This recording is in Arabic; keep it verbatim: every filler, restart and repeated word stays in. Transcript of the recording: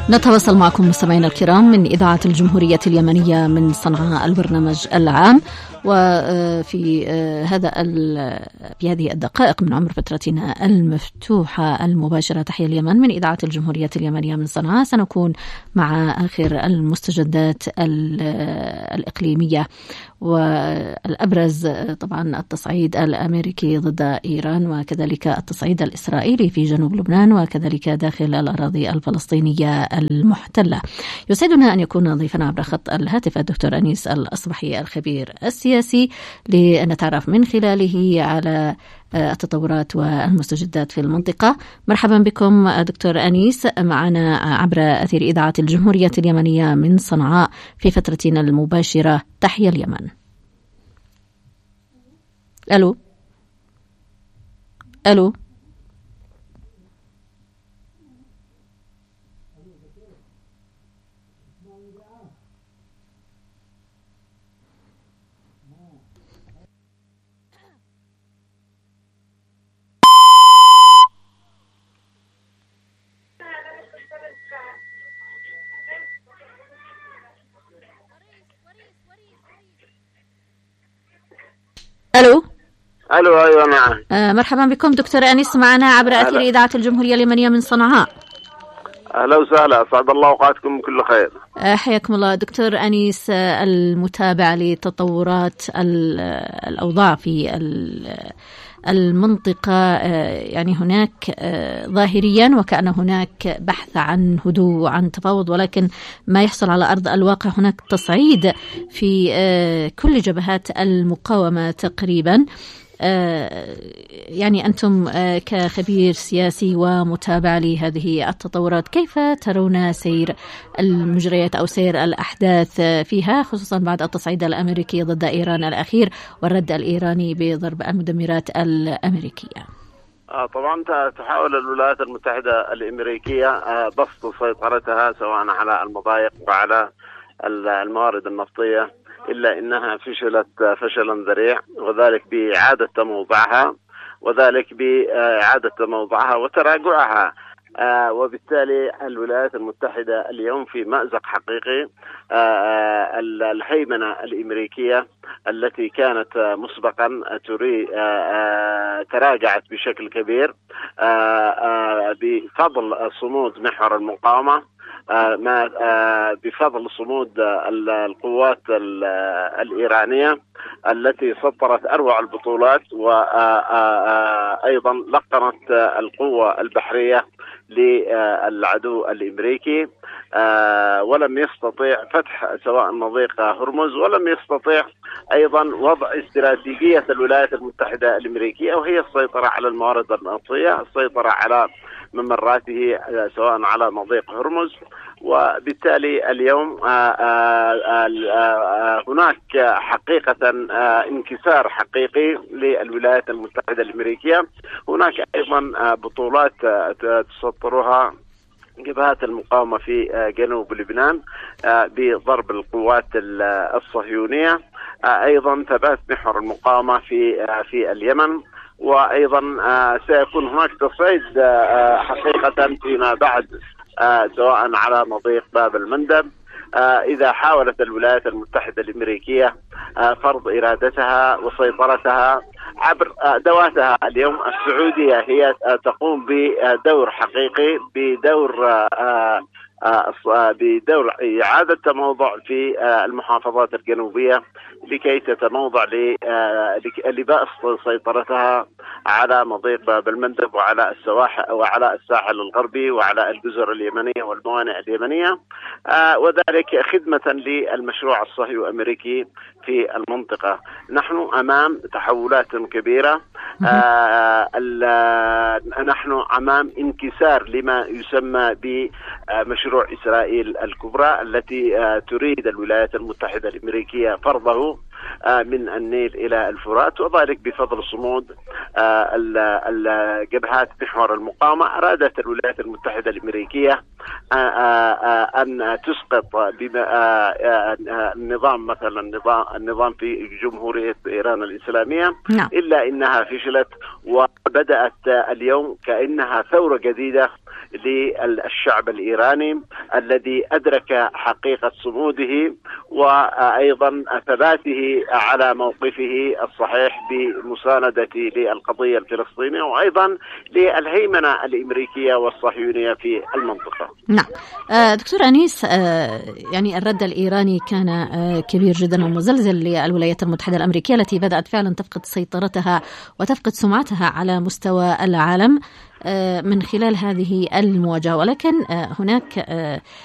نتواصل معكم مستمعينا الكرام من إذاعة الجمهورية اليمنية من صنعاء البرنامج العام. وفي هذا في هذه الدقائق من عمر فترتنا المفتوحة المباشرة تحية اليمن من إذاعة الجمهورية اليمنية من صنعاء، سنكون مع آخر المستجدات الإقليمية، والأبرز طبعا التصعيد الأمريكي ضد إيران، وكذلك التصعيد الإسرائيلي في جنوب لبنان، وكذلك داخل الأراضي الفلسطينية المحتلة. يسعدنا أن يكون ضيفنا عبر خط الهاتف الدكتور أنيس الأصبحي الخبير السياسي لنتعرف من خلاله على التطورات والمستجدات في المنطقة. مرحبا بكم دكتور أنيس معنا عبر أثير إذاعة الجمهورية اليمنية من صنعاء في فترتنا المباشرة تحيا اليمن. ألو ألو ألو ألو أيوة نعم. آه مرحبا بكم دكتور أنيس معنا عبر أثير إذاعة الجمهورية اليمنية من صنعاء. أهلا وسهلا، أسعد الله أوقاتكم بكل خير. آه حياكم الله دكتور أنيس. آه المتابع لتطورات الأوضاع في المنطقة، يعني هناك ظاهريا وكأن هناك بحث عن هدوء وعن تفاوض، ولكن ما يحصل على أرض الواقع هناك تصعيد في كل جبهات المقاومة تقريبا. يعني أنتم كخبير سياسي ومتابع لهذه التطورات، كيف ترون سير المجريات أو سير الأحداث فيها، خصوصا بعد التصعيد الأمريكي ضد إيران الأخير والرد الإيراني بضرب المدمرات الأمريكية؟ طبعا تحاول الولايات المتحدة الأمريكية بسط سيطرتها سواء على المضايق وعلى الموارد النفطية، إلا أنها فشلت فشلا ذريع، وذلك بإعادة تموضعها وذلك بإعادة تموضعها وتراجعها. آه وبالتالي الولايات المتحدة اليوم في مأزق حقيقي. آه الهيمنة الأمريكية التي كانت مسبقا تري آه آه تراجعت بشكل كبير آه آه بفضل صمود محور المقاومة، آه ما آه بفضل صمود آه القوات الإيرانية التي سطرت أروع البطولات، وأيضا لقنت آه القوة البحرية للعدو الأمريكي، ولم يستطيع فتح سواء مضيق هرمز، ولم يستطيع أيضا وضع استراتيجية الولايات المتحدة الأمريكية، وهي السيطرة على الموارد النفطية، السيطرة على ممراته سواء على مضيق هرمز. وبالتالي اليوم هناك حقيقة انكسار حقيقي للولايات المتحدة الأمريكية. هناك أيضا بطولات تسطرها جبهات المقاومة في جنوب لبنان بضرب القوات الصهيونية، أيضا ثبات محور المقاومة في في اليمن، وأيضا سيكون هناك تصعيد حقيقة فيما بعد سواء على مضيق باب المندب إذا حاولت الولايات المتحدة الأمريكية فرض إرادتها وسيطرتها عبر أدواتها. اليوم السعودية هي تقوم بدور حقيقي، بدور بدور إعادة تموضع في المحافظات الجنوبية لكي تتموضع لبسط سيطرتها على مضيق باب المندب وعلى السواحل وعلى الساحل الغربي وعلى الجزر اليمنية والموانئ اليمنية، وذلك خدمة للمشروع الصهيوني الأمريكي في المنطقة. نحن أمام تحولات كبيرة، نحن أمام انكسار لما يسمى بمشروع إسرائيل الكبرى التي تريد الولايات المتحدة الأمريكية فرضه من النيل إلى الفرات، وذلك بفضل صمود الجبهات محور المقاومة. أرادت الولايات المتحدة الأمريكية أن تسقط النظام مثلا النظام النظام في جمهورية إيران الإسلامية، إلا إنها فشلت وبدأت اليوم كأنها ثورة جديدة للشعب الإيراني الذي أدرك حقيقة صموده وأيضا ثباته على موقفه الصحيح بمساندة للقضية الفلسطينية وأيضا للهيمنة الأمريكية والصهيونية في المنطقة. نعم دكتور أنيس، يعني الرد الإيراني كان كبير جدا ومزلزل للولايات المتحدة الأمريكية التي بدأت فعلا تفقد سيطرتها وتفقد سمعتها على مستوى العالم من خلال هذه المواجهة، ولكن هناك